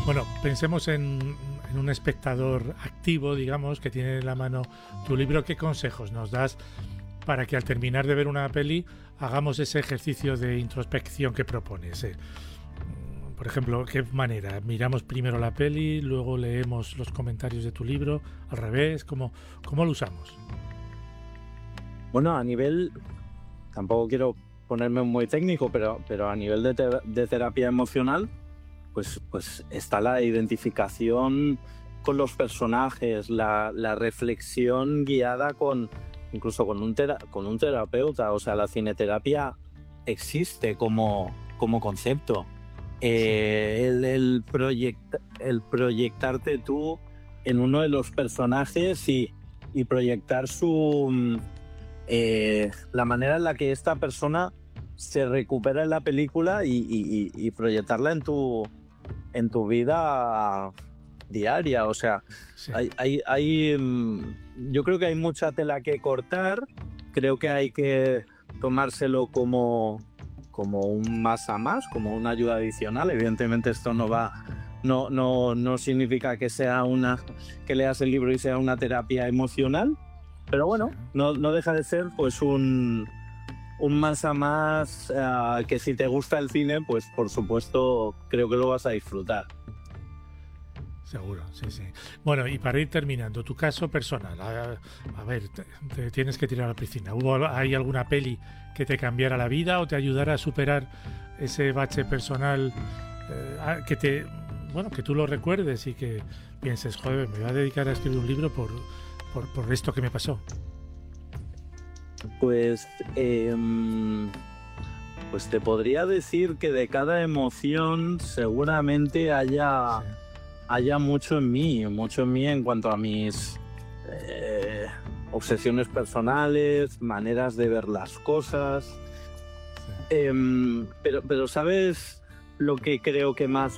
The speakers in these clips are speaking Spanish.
Bueno, pensemos en un espectador activo, digamos, que tiene en la mano tu libro. ¿Qué consejos nos das para que al terminar de ver una peli hagamos ese ejercicio de introspección que propones? Por ejemplo, ¿qué manera? ¿Miramos primero la peli, luego leemos los comentarios de tu libro? ¿Al revés? ¿Cómo lo usamos? Bueno, a nivel, tampoco quiero ponerme muy técnico, pero a nivel de terapia emocional, pues está la identificación con los personajes, la reflexión guiada incluso con un terapeuta. O sea, la cineterapia existe como concepto. Sí, El proyectarte tú en uno de los personajes y proyectar la manera en la que esta persona se recupera en la película y proyectarla en tu vida diaria. O sea, sí. yo creo que hay mucha tela que cortar. Creo que hay que tomárselo como un más a más, como una ayuda adicional. Evidentemente esto no significa que leas el libro y sea una terapia emocional, pero Sí. bueno, no deja de ser pues un más a más, que si te gusta el cine, pues por supuesto creo que lo vas a disfrutar. Seguro, sí, sí. Bueno, y para ir terminando, tu caso personal. A ver, te tienes que tirar a la piscina. ¿Hay alguna peli que te cambiara la vida o te ayudara a superar ese bache personal, que tú lo recuerdes y que pienses, joder, me voy a dedicar a escribir un libro por esto que me pasó? Pues, pues te podría decir que de cada emoción seguramente Sí, haya mucho en mí en cuanto a mis obsesiones personales, maneras de ver las cosas. sí. Pero ¿sabes lo que creo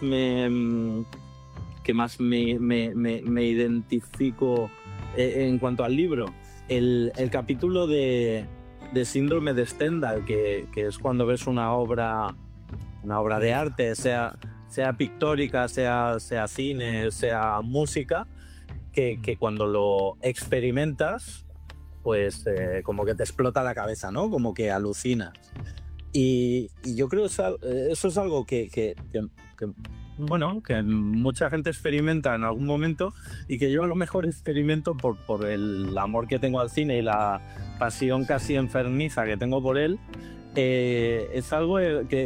que más me identifico en cuanto al libro? El capítulo de Síndrome de Stendhal, que es cuando ves una obra de Bonita. arte, sea pictórica, sea cine, sea música, que cuando lo experimentas, pues como que te explota la cabeza, ¿no? Como que alucinas. Y yo creo que eso es algo bueno, que mucha gente experimenta en algún momento y que yo a lo mejor experimento por el amor que tengo al cine y la pasión Sí. casi enfermiza que tengo por él. Es algo que